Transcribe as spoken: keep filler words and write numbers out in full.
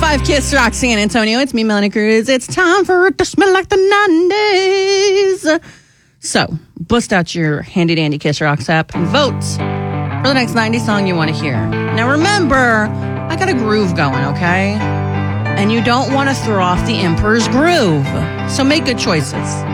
five Kiss Rock San Antonio. It's me, Melanie Cruz. It's time for it to smell like the nineties. So, bust out your handy dandy Kiss Rocks app and vote for the next nineties song you want to hear. Now remember, I got a groove going, okay? And you don't want to throw off the Emperor's Groove. So make good choices.